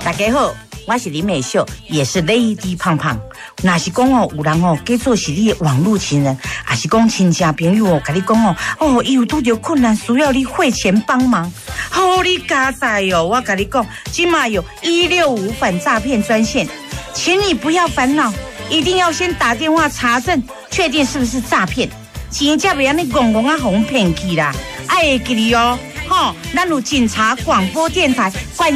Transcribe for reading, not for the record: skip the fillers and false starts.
大家好，我是林美秀，也是 Lady 胖胖。若是讲哦，有人哦，假做是你的网络情人，还是讲亲戚朋友哦，跟你讲哦，伊有拄着困难，需要你汇钱帮忙，你加载哦！我跟你讲，今嘛有165反诈骗专线，请你不要烦恼，一定要先打电话查证，确定是不是诈骗，钱才袂安尼戆戆啊哄骗去啦，爱会记哩哦。咱有警察广播电台。